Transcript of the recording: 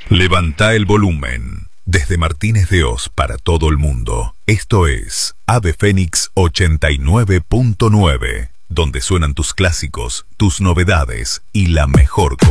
Levanta el volumen. Desde Martínez de Oz para todo el mundo, esto es Ave Fénix 89.9, donde suenan tus clásicos, tus novedades y la mejor